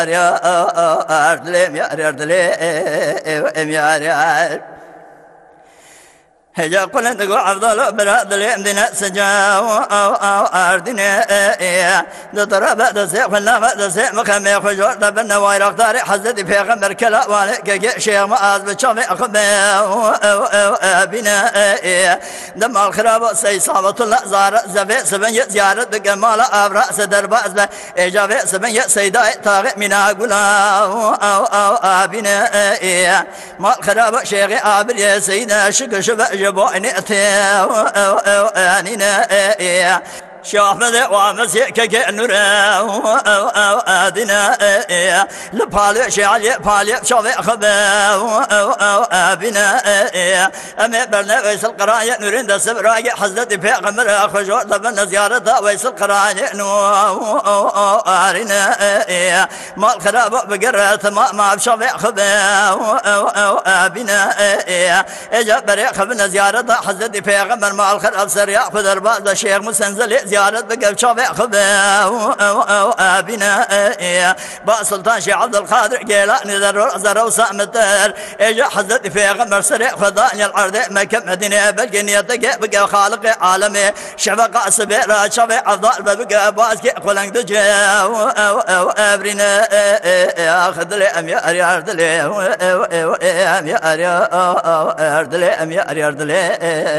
هجا قلت قو عبدالله براد اليمدنا سجاو أو أردنا ضرب دسيق فلا دسيق مخمي خجور دبنا وير اختاري حزتي في غمر كلا والك شيخ مآز بشامي أخباو أبنا دم الخراب سي صابة الله زار زفي سبن زيارة بقمال أبرأس درباز إجابة سبن سيداء طاغي منا قلاو أو أبنا ما الخراب شيخ عابر يا سيدنا شك شبه جبوني أنينا شاهد وامسك كنور أدنى لبالي شعلي بالي شوي خبا أبنا أمي برنا ويس القراية نورين دا سبراي حزتي في غمر خجور لبنا زيارة ويس القراية نورنا ما الخراب بقرة ما بشوي خبا أبنا إجا بريق خبنا زيارة حزتي في غمر ما الخراب سريع خدر بعض الشيخ مسنزل زيارة بقى شوفي خبا أبنا با سلطان شي عبد القادر جيلاني ذر وسامتر اجا حزتي في غمر سريع فضاني العرض مكة مدينة بلقني بقى خالق عالمي شفقة سبيرة شوفي أفضل بقى باسكي قلنق دجا أبرنا أخذ لي أم يا أريارد لي أم يا أريارد لي